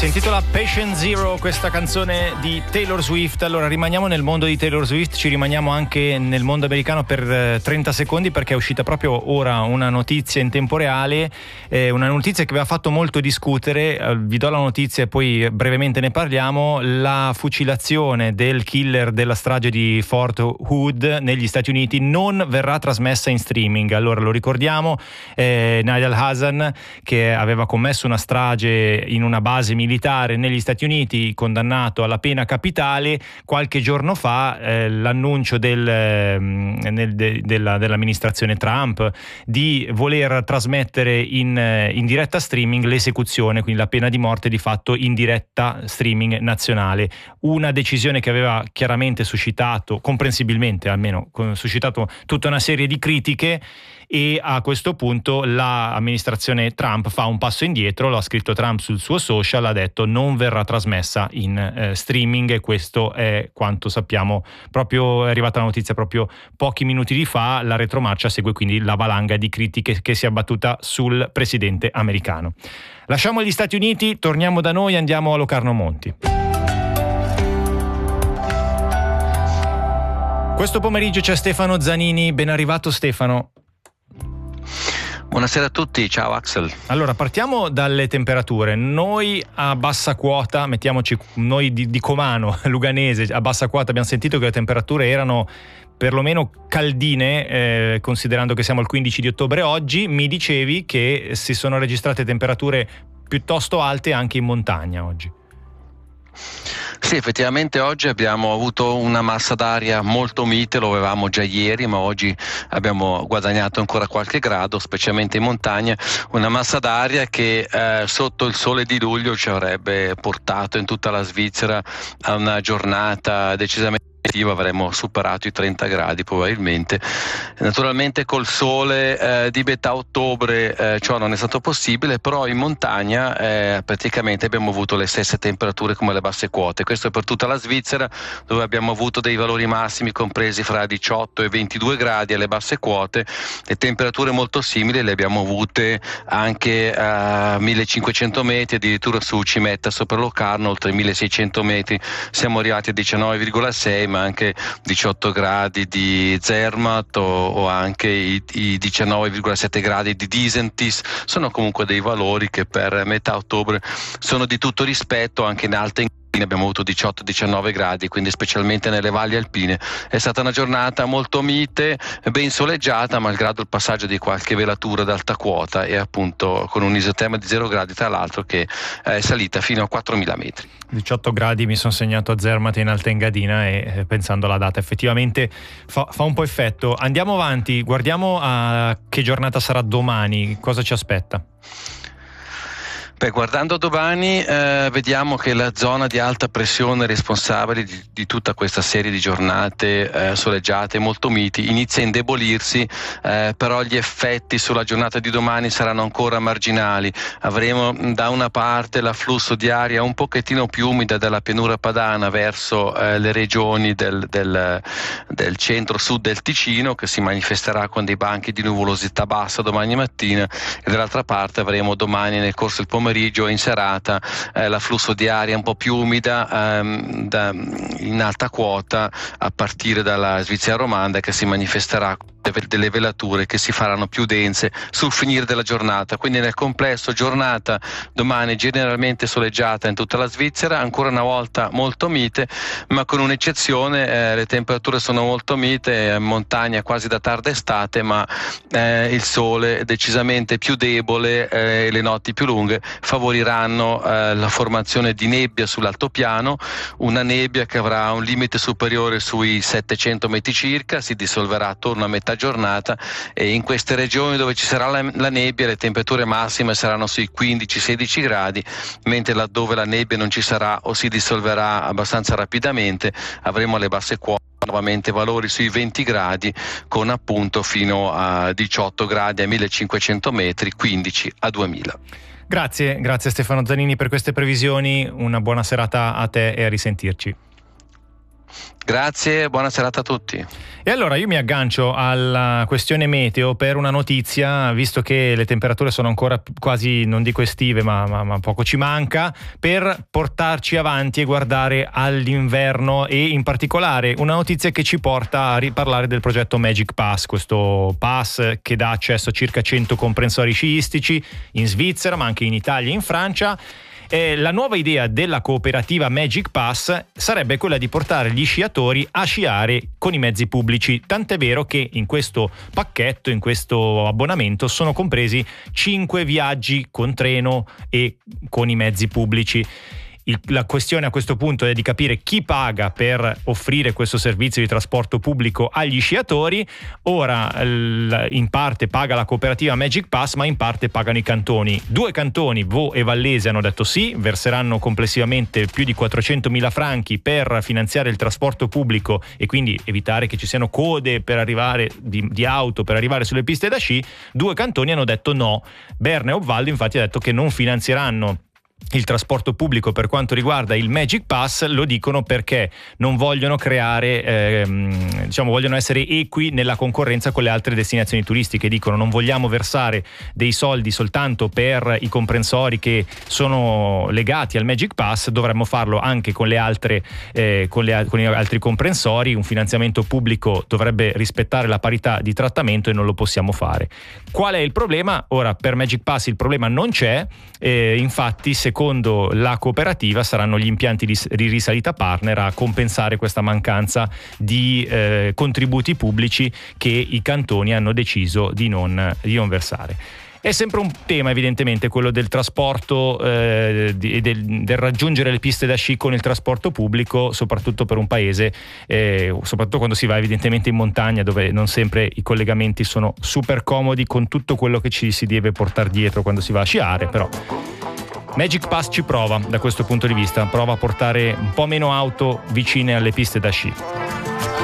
Si intitola Patient Zero, questa canzone di Taylor Swift. Allora rimaniamo nel mondo di Taylor Swift, ci rimaniamo anche nel mondo americano per 30 secondi, perché è uscita proprio ora una notizia in tempo reale, una notizia che aveva fatto molto discutere. Vi do la notizia e poi brevemente ne parliamo. La fucilazione del killer della strage di Fort Hood negli Stati Uniti non verrà trasmessa in streaming. Allora lo ricordiamo, Nigel Hassan, che aveva commesso una strage in una base militare negli Stati Uniti, condannato alla pena capitale. Qualche giorno fa l'annuncio dell'amministrazione Trump di voler trasmettere in diretta streaming l'esecuzione, quindi la pena di morte di fatto in diretta streaming nazionale. Una decisione che aveva chiaramente suscitato, comprensibilmente almeno, suscitato tutta una serie di critiche, e a questo punto l'amministrazione Trump fa un passo indietro. Lo ha scritto Trump sul suo social, ha detto non verrà trasmessa in streaming, e questo è quanto sappiamo. Proprio è arrivata la notizia proprio pochi minuti di fa. La retromarcia segue quindi la valanga di critiche che si è abbattuta sul presidente americano. Lasciamo gli Stati Uniti, torniamo da noi, andiamo a Locarno Monti. Questo pomeriggio c'è Stefano Zanini. Ben arrivato Stefano. Buonasera a tutti, ciao Axel. Allora, partiamo dalle temperature. Noi a bassa quota, mettiamoci noi di Comano, Luganese, a bassa quota abbiamo sentito che le temperature erano perlomeno caldine, considerando che siamo il 15 di ottobre oggi. Mi dicevi che si sono registrate temperature piuttosto alte anche in montagna oggi. Sì, effettivamente oggi abbiamo avuto una massa d'aria molto mite, lo avevamo già ieri, ma oggi abbiamo guadagnato ancora qualche grado, specialmente in montagna. Una massa d'aria che sotto il sole di luglio ci avrebbe portato in tutta la Svizzera a una giornata decisamente estiva. Avremmo superato i 30 gradi probabilmente. Naturalmente col sole di metà ottobre ciò non è stato possibile, però in montagna praticamente abbiamo avuto le stesse temperature come le basse quote. Questo è per tutta la Svizzera, dove abbiamo avuto dei valori massimi compresi fra 18 e 22 gradi alle basse quote. Le temperature molto simili le abbiamo avute anche a 1500 metri, addirittura su Cimetta sopra Locarno, oltre 1600 metri siamo arrivati a 19,6, ma anche 18 gradi di Zermatt o anche i 19,7 gradi di Disentis. Sono comunque dei valori che per metà ottobre sono di tutto rispetto. Anche in alte abbiamo avuto 18-19 gradi, quindi specialmente nelle valli alpine è stata una giornata molto mite, ben soleggiata, malgrado il passaggio di qualche velatura ad alta quota, e appunto con un isoterma di 0 gradi tra l'altro, che è salita fino a 4000 metri. 18 gradi mi sono segnato a Zermatt in Alta Engadina, e pensando alla data effettivamente fa un po' effetto. Andiamo avanti, guardiamo a che giornata sarà domani, cosa ci aspetta? Beh, guardando domani vediamo che la zona di alta pressione responsabile di tutta questa serie di giornate soleggiate molto miti inizia a indebolirsi, però gli effetti sulla giornata di domani saranno ancora marginali. Avremo da una parte l'afflusso di aria un pochettino più umida dalla pianura padana verso le regioni del centro-sud del Ticino, che si manifesterà con dei banchi di nuvolosità bassa domani mattina, e dall'altra parte avremo domani nel corso del pomeriggio in serata l'afflusso di aria un po' più umida in alta quota a partire dalla Svizzera romanda, che si manifesterà delle velature che si faranno più dense sul finire della giornata. Quindi nel complesso giornata domani generalmente soleggiata in tutta la Svizzera, ancora una volta molto mite, ma con un'eccezione, le temperature sono molto mite in montagna quasi da tarda estate, ma il sole è decisamente più debole e le notti più lunghe favoriranno la formazione di nebbia sull'altopiano, una nebbia che avrà un limite superiore sui 700 metri circa, si dissolverà attorno a metà giornata, e in queste regioni dove ci sarà la nebbia le temperature massime saranno sui 15-16 gradi, mentre laddove la nebbia non ci sarà o si dissolverà abbastanza rapidamente avremo alle basse quote nuovamente valori sui 20 gradi, con appunto fino a 18 gradi a 1500 metri, 15 a 2000. Grazie Stefano Zanini per queste previsioni, una buona serata a te e a risentirci. Grazie, buona serata a tutti. E allora io mi aggancio alla questione meteo per una notizia, visto che le temperature sono ancora quasi, non dico estive, ma poco ci manca, per portarci avanti e guardare all'inverno, e in particolare una notizia che ci porta a riparlare del progetto Magic Pass, questo pass che dà accesso a circa 100 comprensori sciistici in Svizzera, ma anche in Italia e in Francia. La nuova idea della cooperativa Magic Pass sarebbe quella di portare gli sciatori a sciare con i mezzi pubblici, tant'è vero che in questo pacchetto, in questo abbonamento, sono compresi 5 viaggi con treno e con i mezzi pubblici. La questione a questo punto è di capire chi paga per offrire questo servizio di trasporto pubblico agli sciatori. Ora in parte paga la cooperativa Magic Pass, ma in parte pagano i cantoni. 2 cantoni, Vaud e Vallese, hanno detto sì, verseranno complessivamente più di 400.000 franchi per finanziare il trasporto pubblico e quindi evitare che ci siano code per arrivare di auto per arrivare sulle piste da sci. 2 cantoni hanno detto no. Berna e Obvaldo infatti ha detto che non finanzieranno il trasporto pubblico per quanto riguarda il Magic Pass. Lo dicono perché non vogliono creare, vogliono essere equi nella concorrenza con le altre destinazioni turistiche. Dicono: non vogliamo versare dei soldi soltanto per i comprensori che sono legati al Magic Pass, dovremmo farlo anche con le altre, con gli altri comprensori. Un finanziamento pubblico dovrebbe rispettare la parità di trattamento e non lo possiamo fare. Qual è il problema? Ora, per Magic Pass il problema non c'è, infatti secondo la cooperativa saranno gli impianti di risalita partner a compensare questa mancanza di contributi pubblici che i cantoni hanno deciso di non versare. È sempre un tema, evidentemente, quello del trasporto, del raggiungere le piste da sci con il trasporto pubblico, soprattutto per un paese, soprattutto quando si va evidentemente in montagna, dove non sempre i collegamenti sono super comodi, con tutto quello che ci si deve portare dietro quando si va a sciare. Però Magic Pass ci prova da questo punto di vista, prova a portare un po' meno auto vicine alle piste da sci.